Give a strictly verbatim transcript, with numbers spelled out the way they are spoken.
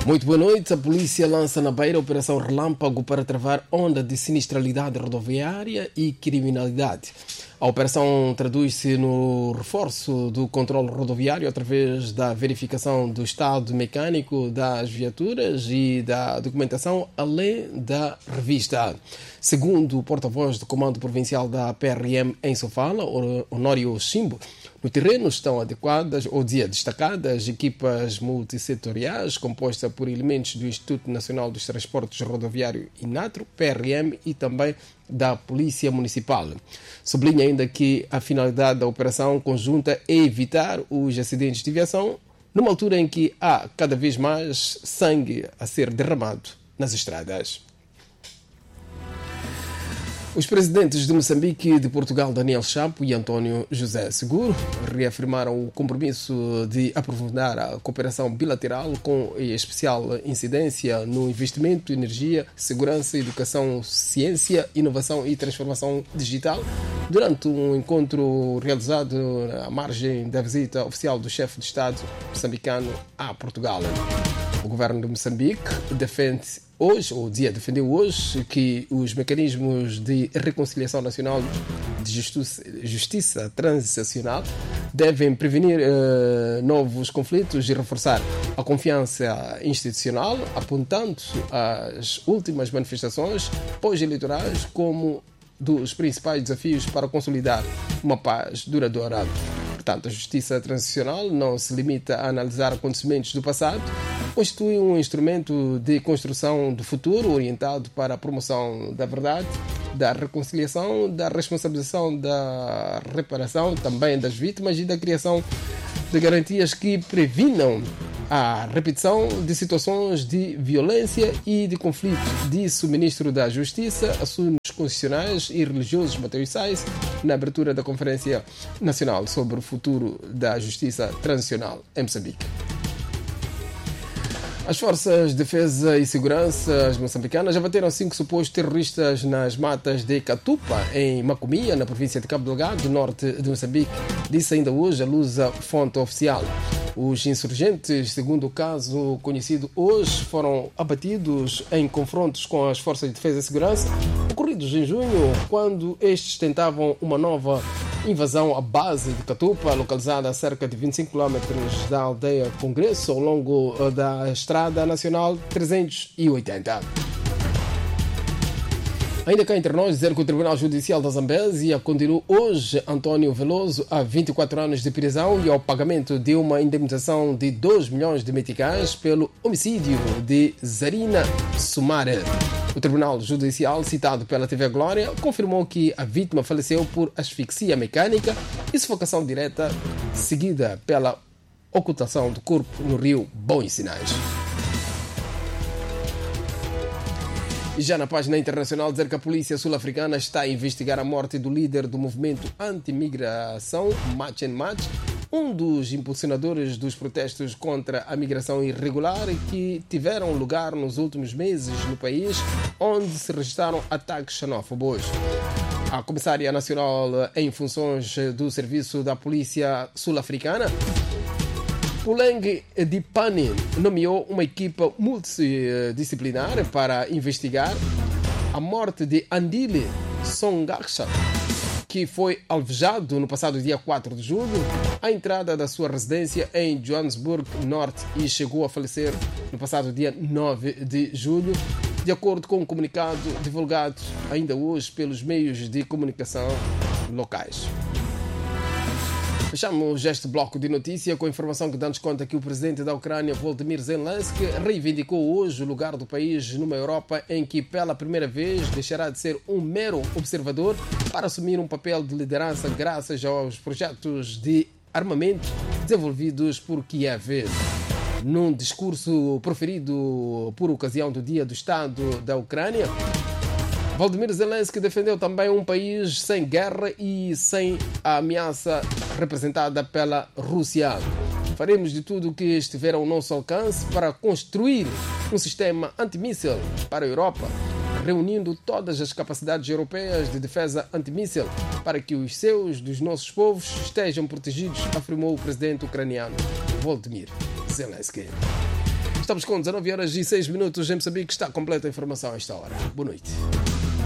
Muito boa noite. A polícia lança na Beira a Operação Relâmpago para travar onda de sinistralidade rodoviária e criminalidade. A operação traduz-se no reforço do controle rodoviário através da verificação do estado mecânico das viaturas e da documentação, além da revista. Segundo o porta-voz do Comando Provincial da P R M em Sofala, Honório Chimbo, no terreno estão adequadas, ou dizia, destacadas equipas multissetoriais compostas por elementos do Instituto Nacional dos Transportes Rodoviário INATRO, P R M e também da Polícia Municipal. Sublinha ainda que a finalidade da operação conjunta é evitar os acidentes de viação numa altura em que há cada vez mais sangue a ser derramado nas estradas. Os presidentes de Moçambique e de Portugal, Daniel Chapo e António José Seguro, reafirmaram o compromisso de aprofundar a cooperação bilateral com especial incidência no investimento, energia, segurança, educação, ciência, inovação e transformação digital durante um encontro realizado à margem da visita oficial do chefe de Estado moçambicano a Portugal. O governo de Moçambique defende hoje, ou dia defendeu hoje, que os mecanismos de reconciliação nacional de justiça, justiça transicional devem prevenir uh, novos conflitos e reforçar a confiança institucional, apontando as últimas manifestações pós-eleitorais como dos principais desafios para consolidar uma paz duradoura. Portanto, a justiça transicional não se limita a analisar acontecimentos do passado, constitui um instrumento de construção do futuro orientado para a promoção da verdade, da reconciliação, da responsabilização, da reparação também das vítimas e da criação de garantias que previnam a repetição de situações de violência e de conflito, disse o Ministro da Justiça, assuntos constitucionais e religiosos Mateus Sais, na abertura da Conferência Nacional sobre o Futuro da Justiça Transicional em Moçambique. As forças de defesa e segurança moçambicanas abateram cinco supostos terroristas nas matas de Catupa, em Macomia, na província de Cabo Delgado, norte de Moçambique, disse ainda hoje a Lusa, fonte oficial. Os insurgentes, segundo o caso conhecido hoje, foram abatidos em confrontos com as forças de defesa e segurança, ocorridos em junho, quando estes tentavam uma nova invasão à base de Catupa, localizada a cerca de vinte e cinco quilómetros da aldeia Congresso, ao longo da Estrada Nacional trezentos e oitenta. Ainda cá entre nós, dizer que o Tribunal Judicial da Zambésia condenou hoje António Veloso a vinte e quatro anos de prisão e ao pagamento de uma indemnização de dois milhões de meticais pelo homicídio de Zarina Sumare. O Tribunal Judicial, citado pela T V Glória, confirmou que a vítima faleceu por asfixia mecânica e sufocação direta, seguida pela ocultação do corpo no rio Bons Sinais. E já na página internacional, dizer que a polícia sul-africana está a investigar a morte do líder do movimento anti-migração, Match and Match, um dos impulsionadores dos protestos contra a migração irregular que tiveram lugar nos últimos meses no país, onde se registraram ataques xenófobos. A comissária nacional em funções do serviço da polícia sul-africana, Puleng Dipani, nomeou uma equipa multidisciplinar para investigar a morte de Andile Songaksha, que foi alvejado no passado dia quatro de julho à entrada da sua residência em Johannesburg Norte e chegou a falecer no passado dia nove de julho, de acordo com um comunicado divulgado ainda hoje pelos meios de comunicação locais. Fechamos este bloco de notícia com a informação que dá-nos conta que o presidente da Ucrânia, Volodymyr Zelensky, reivindicou hoje o lugar do país numa Europa em que pela primeira vez deixará de ser um mero observador para assumir um papel de liderança graças aos projetos de armamento desenvolvidos por Kiev. Num discurso proferido por ocasião do Dia do Estado da Ucrânia, Volodymyr Zelensky defendeu também um país sem guerra e sem a ameaça representada pela Rússia. Faremos de tudo o que estiver ao nosso alcance para construir um sistema antimíssil para a Europa, reunindo todas as capacidades europeias de defesa antimíssil para que os seus, dos nossos povos, estejam protegidos, afirmou o presidente ucraniano Volodymyr Zelensky. Estamos com dezanove horas e seis minutos em Moçambique. Está completa a informação a esta hora. Boa noite.